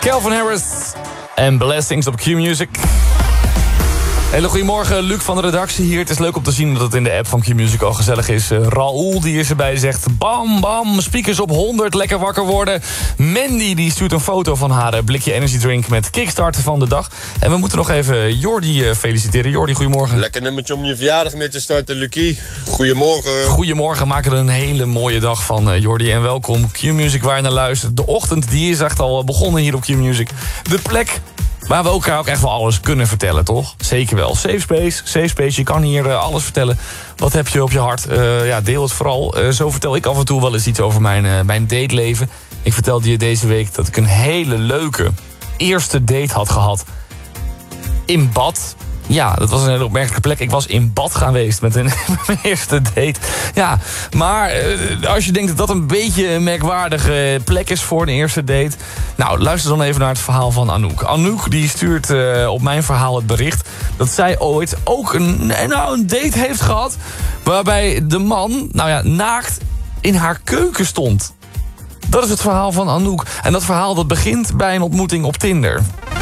Calvin Harris en Blessings op Q-Music. Hele goedemorgen, Luc van de redactie hier. Het is leuk om te zien dat het in de app van Q-Music al gezellig is. Raoul die is erbij, zegt bam bam, speakers op 100, lekker wakker worden. Mandy die stuurt een foto van haar blikje energy drink met kickstarten van de dag. En we moeten nog even Jordi feliciteren. Jordi, goedemorgen. Lekker nummertje om je verjaardag mee te starten, Lucie. Goedemorgen. Goedemorgen, maken er een hele mooie dag van, Jordi. En welkom, Q-Music waar je naar luistert. De ochtend die is echt al begonnen hier op Q-Music. De plek waar we elkaar ook echt wel alles kunnen vertellen, toch? Zeker wel. Safe space, je kan hier alles vertellen. Wat heb je op je hart? Deel het vooral. Zo vertel ik af en toe wel eens iets over mijn dateleven. Ik vertelde je deze week dat ik een hele leuke eerste date had gehad. In bad. Ja, dat was een hele opmerkelijke plek. Ik was in bad geweest met mijn eerste date. Ja, maar als je denkt dat dat een beetje een merkwaardige plek is voor een eerste date. Nou, luister dan even naar het verhaal van Anouk. Anouk die stuurt op mijn verhaal het bericht dat zij ooit ook een date heeft gehad waarbij de man, naakt in haar keuken stond. Dat is het verhaal van Anouk. En dat verhaal dat begint bij een ontmoeting op Tinder.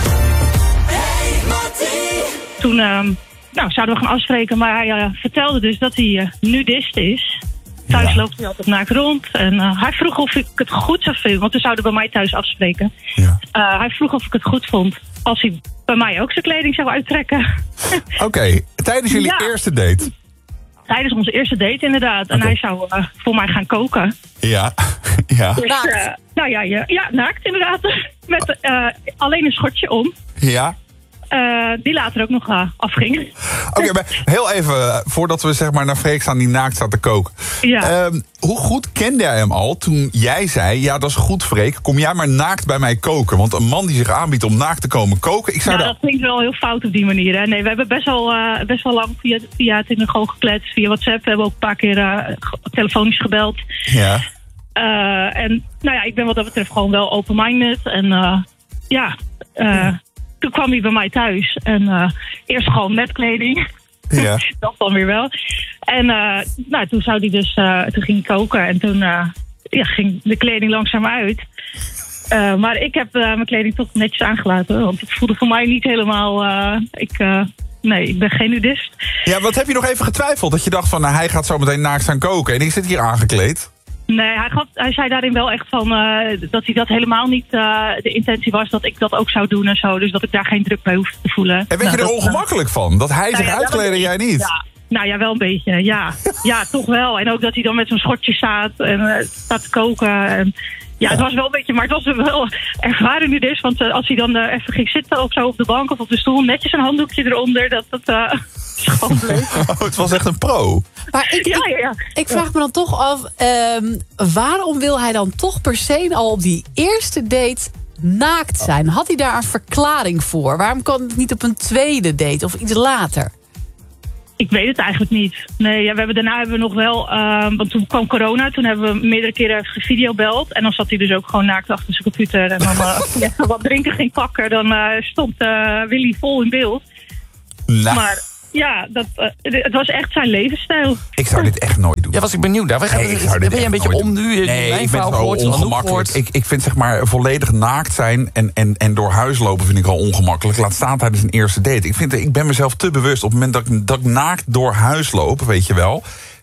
Toen zouden we gaan afspreken, maar hij vertelde dus dat hij nudist is. Thuis loopt hij altijd naakt rond. En hij vroeg of ik het goed zou vinden, want we zouden bij mij thuis afspreken. Ja. Hij vroeg of ik het goed vond als hij bij mij ook zijn kleding zou uittrekken. Oké, tijdens jullie eerste date? Tijdens onze eerste date, inderdaad. En hij zou voor mij gaan koken. Ja. Dus, naakt inderdaad. Met alleen een schortje om. Ja. Die later ook nog afging. Oké, maar heel even, voordat we zeg maar naar Freek staan die naakt staat te koken. Ja. Hoe goed kende jij hem al toen jij zei, ja dat is goed Freek, kom jij maar naakt bij mij koken? Want een man die zich aanbiedt om naakt te komen koken, dat klinkt wel heel fout op die manier. Hè? Nee, we hebben best wel lang via Tinder gewoon gekletst, via WhatsApp. We hebben ook een paar keer telefonisch gebeld. Ja. Ik ben wat dat betreft gewoon wel open-minded. En toen kwam hij bij mij thuis. En eerst gewoon met kleding. Ja. Dat dan weer wel. En toen zou hij dus... toen ging hij koken. En toen ging de kleding langzaam uit. Maar ik heb mijn kleding toch netjes aangelaten. Want het voelde voor mij niet helemaal... ik ben geen nudist. Ja, wat heb je nog even getwijfeld? Dat je dacht van, hij gaat zo meteen naakt gaan koken. En ik zit hier aangekleed. Nee, hij zei daarin wel echt van dat hij dat helemaal niet de intentie was dat ik dat ook zou doen en zo. Dus dat ik daar geen druk bij hoefde te voelen. En weet je er ongemakkelijk van? Dat hij zich uitkleedt en jij niet? Ja, wel een beetje, ja. Ja, toch wel. En ook dat hij dan met zo'n schortje staat en staat te koken. En, het was wel een beetje, maar het was wel ervaren nu dus. Want als hij dan even ging zitten of zo op de bank of op de stoel, netjes een handdoekje eronder, dat gewoon bleef. Oh, het was echt een pro. Maar ik vraag me dan toch af, waarom wil hij dan toch per se al op die eerste date naakt zijn? Had hij daar een verklaring voor? Waarom kan het niet op een tweede date of iets later? Ik weet het eigenlijk niet. Nee, daarna hebben we nog wel... want toen kwam corona, toen hebben we meerdere keren gevideobeld. En dan zat hij dus ook gewoon naakt achter zijn computer. En dan wat drinken ging pakken, dan stond Willy vol in beeld. Nou. Maar ja, het was echt zijn levensstijl. Ik zou dit echt nooit doen. Ja, was ik benieuwd. Ben je een beetje om nu? Nee, ik ben wel ongemakkelijk. Ik vind zeg maar volledig naakt zijn en door huis lopen vind ik al ongemakkelijk. Laat staan tijdens een eerste date. Ik ben mezelf te bewust. Op het moment dat ik naakt door huis loop, weet je wel.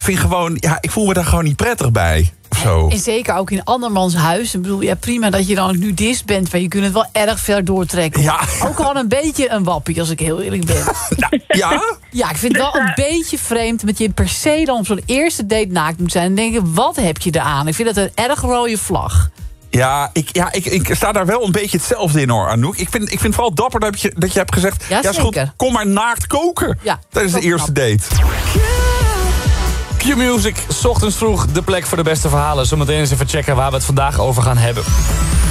Ik voel me daar gewoon niet prettig bij. Zo. En zeker ook in andermans huis. Ik bedoel, prima dat je dan nudist bent, maar je kunt het wel erg ver doortrekken. Ja. Ook gewoon een beetje een wappie, als ik heel eerlijk ben. Ja? Ja, ik vind het wel een beetje vreemd dat je per se dan op zo'n eerste date naakt moet zijn. En denk je, wat heb je eraan? Ik vind dat een erg rode vlag. Ja, ik sta daar wel een beetje hetzelfde in hoor, Anouk. Ik vind vooral dapper dat je hebt gezegd, ja, is goed, kom maar naakt koken. Ja, tijdens de eerste date. Q-Music, 's ochtends vroeg de plek voor de beste verhalen. Zometeen eens even checken waar we het vandaag over gaan hebben.